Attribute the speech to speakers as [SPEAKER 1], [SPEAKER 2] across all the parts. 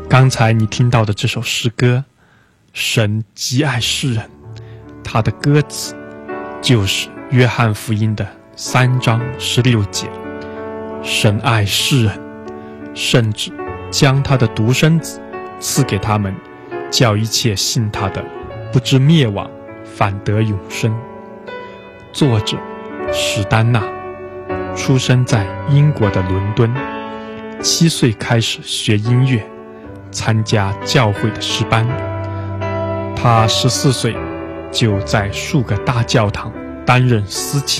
[SPEAKER 1] 刚才你听到的这首诗歌，神极爱世人，他的歌词就是约翰福音的3章16节。神爱世人，甚至将他的独生子赐给他们，叫一切信他的不知灭亡，反得永生。作者史丹纳出生在英国的伦敦，7岁开始学音乐，参加教会的诗班。他14岁就在数个大教堂担任司琴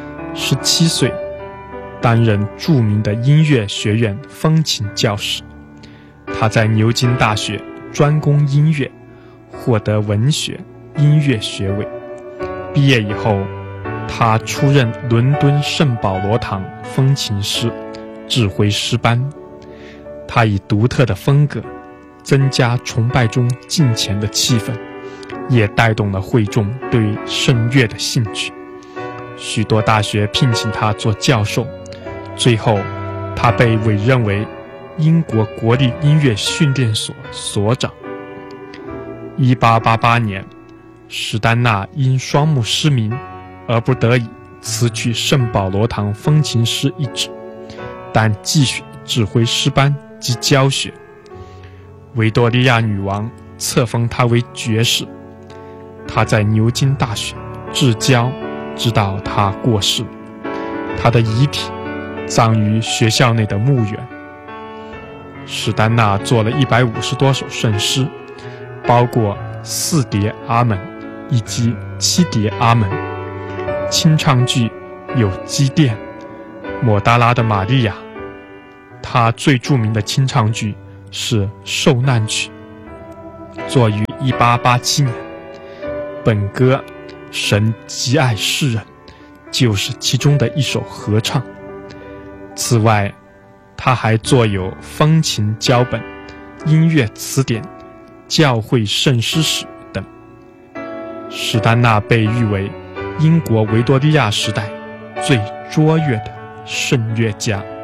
[SPEAKER 1] ，17岁担任著名的音乐学院风琴教师。他在牛津大学专攻音乐，获得文学、音乐学位。毕业以后，他出任伦敦圣保罗堂风琴师，指挥诗班。他以独特的风格增加崇拜中敬虔的气氛，也带动了会众对圣乐的兴趣。许多大学聘请他做教授，最后他被委任为英国国立音乐训练所所长。1888年，史丹纳因双目失明而不得已辞去圣保罗堂风琴师一职，但继续指挥诗班及教学。维多利亚女王册封他为爵士，他在牛津大学治教，直到他过世。他的遗体葬于学校内的墓园。史丹纳做了150多首圣诗，包括4叠阿门以及7叠阿门。清唱剧有基甸、抹大拉的玛利亚。他最著名的清唱剧是受难曲，作于1887年。本歌神极爱世人就是其中的一首合唱。此外，他还作有风琴教本、音乐词典、教会圣诗史等。史丹纳被誉为英国维多利亚时代最卓越的圣乐家。